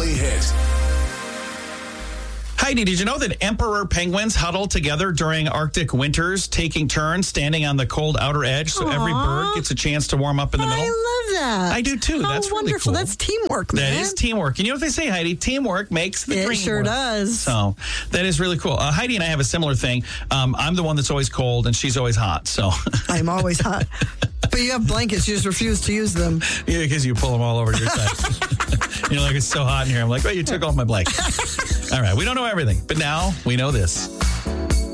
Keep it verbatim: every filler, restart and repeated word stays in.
Daily Hit. Heidi, did you know that emperor penguins huddle together during Arctic winters, taking turns standing on the cold outer edge so Aww. every bird gets a chance to warm up in the middle? I love that. I do too. How That's really wonderful. cool. That's teamwork, man. That is teamwork. And you know what they say, Heidi? Teamwork makes the It dream sure work. does. So that is really cool. Uh, Heidi and I have a similar thing. Um, I'm the one that's always cold, and she's always hot. So I'm always hot. But you have blankets. You just refuse to use them. yeah, because you pull them all over to your side. You're like, it's so hot in here. I'm like, well, you took off my blanket. All right, we don't know everything, but now we know this.